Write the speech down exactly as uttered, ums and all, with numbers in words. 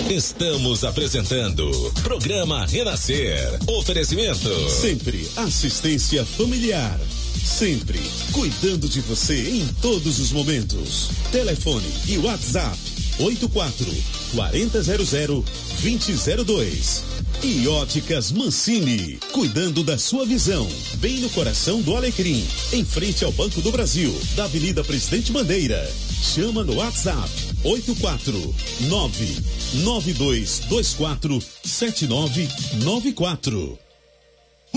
Estamos apresentando Programa Renascer. Oferecimento. Sempre assistência familiar. Sempre cuidando de você em todos os momentos. Telefone e WhatsApp oito quatro quatro zero zero dois zero zero dois. E Óticas Mancini, cuidando da sua visão, bem no coração do Alecrim, em frente ao Banco do Brasil, da Avenida Presidente Bandeira. Chama no WhatsApp oito quatro nove nove dois dois quatro sete nove nove quatro.